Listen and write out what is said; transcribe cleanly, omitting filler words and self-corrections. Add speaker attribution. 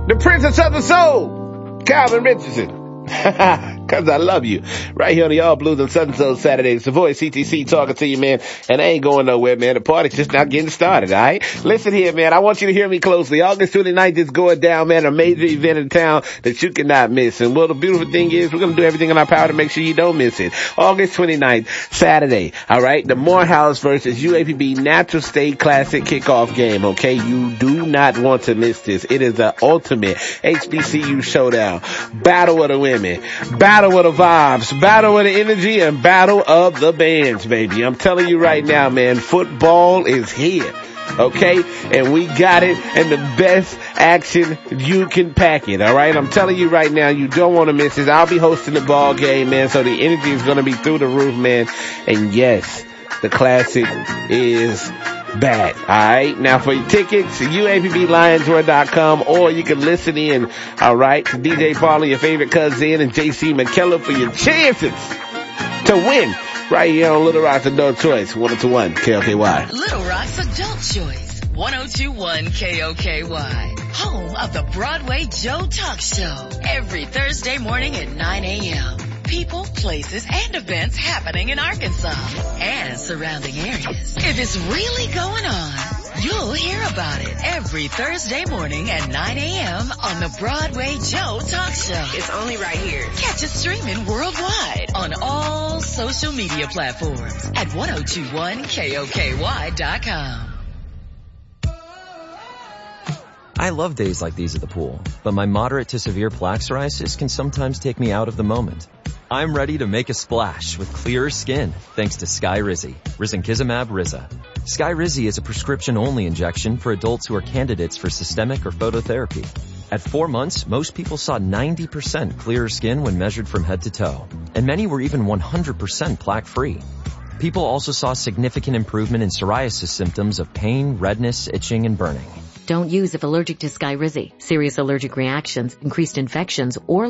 Speaker 1: the Princess of the Soul, Calvin Richardson. Cause I love you. Right here on the All Blues and Southern Soul Saturdays. The voice CTC talking to you, man. And I ain't going nowhere, man. The party's just not getting started, alright? Listen here, man. I want you to hear me closely. August 29th is going down, man. A major event in town that you cannot miss. And well, the beautiful thing is we're going to do everything in our power to make sure you don't miss it. August 29th, Saturday, alright? The Morehouse versus UAPB Natural State Classic kickoff game, okay? You do not want to miss this. It is the ultimate HBCU showdown. Battle of the women. Battle of the vibes, battle of the energy, and battle of the bands, baby. I'm telling you right now, man, football is here. Okay? And we got it, and the best action you can pack it. Alright? I'm telling you right now, you don't want to miss this. I'll be hosting the ball game, man, so the energy is going to be through the roof, man. And yes, the classic is back. Alright? Now for your tickets, UAPBLionsWare.com, or you can listen in, alright, to DJ Paul and your favorite cousin and JC McKellar for your chances to win right here on Little Rock's Adult Choice, 102.1 KOKY.
Speaker 2: Little Rock's Adult Choice, 102.1 KOKY. Home of the Broadway Joe Talk Show. Every Thursday morning at 9 a.m. People, places, and events happening in Arkansas and surrounding areas. If it's really going on, you'll hear about it every Thursday morning at 9 a.m. on the Broadway Joe Talk Show. It's only right here. Catch us streaming worldwide on all social media platforms at 1021KOKY.com.
Speaker 3: I love days like these at the pool, but my moderate to severe plaque psoriasis can sometimes take me out of the moment. I'm ready to make a splash with clearer skin thanks to Skyrizi, Risankizumab Riza. Skyrizi is a prescription-only injection for adults who are candidates for systemic or phototherapy. At 4 months, most people saw 90% clearer skin when measured from head to toe, and many were even 100% plaque-free. People also saw significant improvement in psoriasis symptoms of pain, redness, itching, and burning.
Speaker 4: Don't use if allergic to Skyrizi. Serious allergic reactions, increased infections, or